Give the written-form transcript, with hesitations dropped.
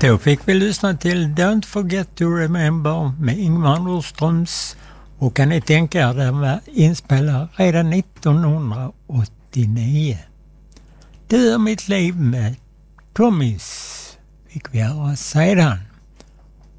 Då fick vi lyssna till Don't Forget to Remember med Ingvar Nordströms, och kan ni tänka er, den var inspelad redan 1989. Du är mitt liv med Tommys fick vi höra sedan.